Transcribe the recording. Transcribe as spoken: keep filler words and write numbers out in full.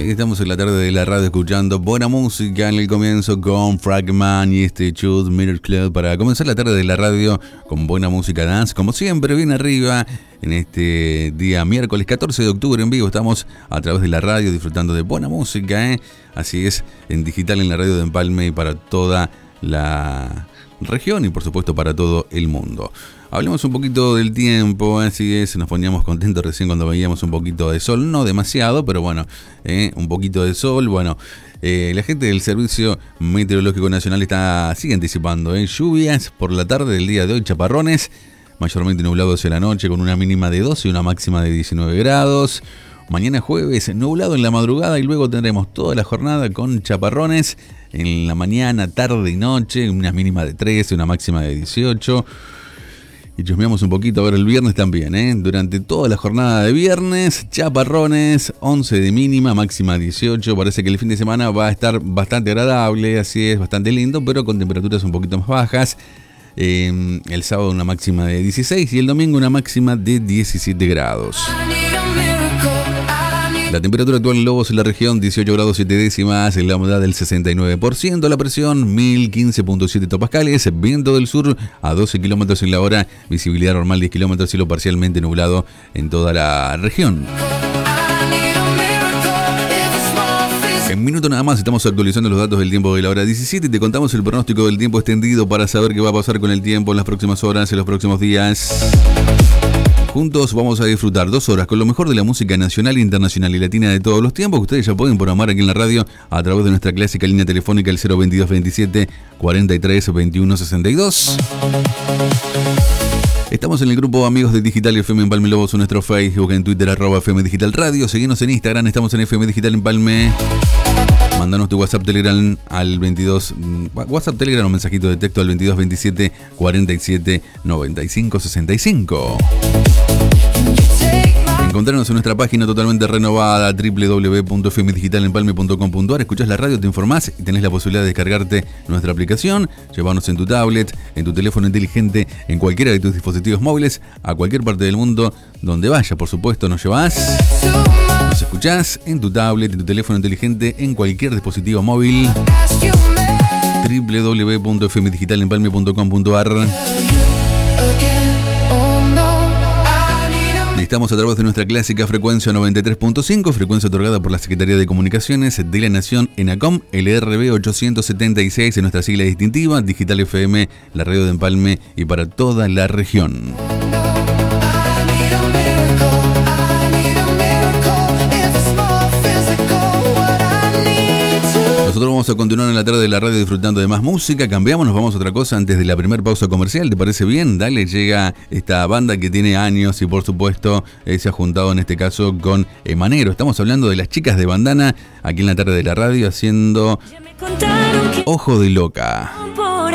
Estamos en la tarde de la radio escuchando buena música en el comienzo con Fragman y este Choose Mirror Club para comenzar la tarde de la radio con buena música dance, como siempre, bien arriba en este día miércoles catorce de octubre en vivo. Estamos a través de la radio disfrutando de buena música, ¿eh? Así es, en digital en la radio de Empalme y para toda la región y por supuesto para todo el mundo. Hablemos un poquito del tiempo, así es, nos poníamos contentos recién cuando veíamos un poquito de sol, no demasiado, pero bueno, eh, un poquito de sol, bueno, eh, la gente del Servicio Meteorológico Nacional está sigue anticipando, eh, lluvias por la tarde del día de hoy, chaparrones, mayormente nublado hacia la noche con una mínima de doce y una máxima de diecinueve grados. Mañana jueves, nublado en la madrugada y luego tendremos toda la jornada con chaparrones en la mañana, tarde y noche, una mínima de trece, una máxima de dieciocho. Y chusmeamos un poquito a ver el viernes también, ¿eh? Durante toda la jornada de viernes, chaparrones, once de mínima, máxima dieciocho. Parece que el fin de semana va a estar bastante agradable, así es, bastante lindo, pero con temperaturas un poquito más bajas. Eh, el sábado una máxima de dieciséis y el domingo una máxima de diecisiete grados. La temperatura actual en Lobos en la región, dieciocho grados siete décimas, la humedad del sesenta y nueve por ciento, la presión mil quince punto siete hectopascales, viento del sur a doce kilómetros en la hora, visibilidad normal diez kilómetros, cielo parcialmente nublado en toda la región. En minuto nada más estamos actualizando los datos del tiempo de la hora diecisiete y te contamos el pronóstico del tiempo extendido para saber qué va a pasar con el tiempo en las próximas horas, en los próximos días. Juntos vamos a disfrutar dos horas con lo mejor de la música nacional, internacional y latina de todos los tiempos. Ustedes ya pueden programar aquí en la radio a través de nuestra clásica línea telefónica el cero veintidós veintisiete cuarenta y tres veintiuno sesenta y dos. Estamos en el grupo Amigos de Digital F M Empalme Lobos, en nuestro Facebook, en Twitter, arroba F M Digital Radio. Seguinos en Instagram, estamos en F M Digital Empalme. Mandanos tu WhatsApp Telegram al veintidós, WhatsApp Telegram o mensajito de texto al veintidós veintisiete cuarenta y siete noventa y cinco sesenta y cinco. Encontrarnos en nuestra página totalmente renovada doble u doble u doble u punto f m digital empalme punto com punto a r. Escuchás la radio, te informás y tenés la posibilidad de descargarte nuestra aplicación, llevarnos en tu tablet, en tu teléfono inteligente, en cualquiera de tus dispositivos móviles, a cualquier parte del mundo, donde vaya, por supuesto, nos llevás. Nos escuchás en tu tablet, en tu teléfono inteligente, en cualquier dispositivo móvil. doble u doble u doble u punto f m digital empalme punto com punto a r. Estamos a través de nuestra clásica frecuencia noventa y tres punto cinco, frecuencia otorgada por la Secretaría de Comunicaciones de la Nación, ENACOM, L R B ochocientos setenta y seis en nuestra sigla distintiva, Digital F M, la radio de Empalme y para toda la región. Nosotros vamos a continuar en la tarde de la radio disfrutando de más música. Cambiamos, nos vamos a otra cosa antes de la primera pausa comercial. ¿Te parece bien? Dale, llega esta banda que tiene años y por supuesto eh, se ha juntado en este caso con Emanero. Estamos hablando de las chicas de bandana aquí en la tarde de la radio haciendo Ojo de Loca.